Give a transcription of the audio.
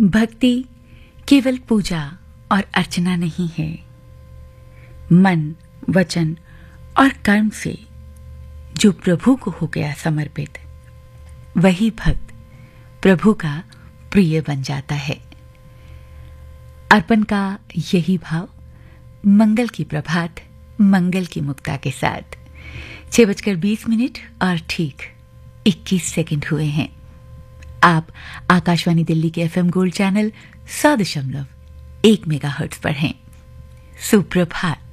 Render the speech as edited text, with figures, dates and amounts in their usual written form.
भक्ति केवल पूजा और अर्चना नहीं है। मन, वचन और कर्म से जो प्रभु को हो गया समर्पित, वही भक्त प्रभु का प्रिय बन जाता है। अर्पण का यही भाव मंगल की प्रभात, मंगल की मुक्ता के साथ 6:20 और ठीक 21 सेकंड हुए हैं। आप आकाशवाणी दिल्ली के FM गोल्ड चैनल 100.1 मेगाहर्ट्ज पर हैं। सुप्रभात।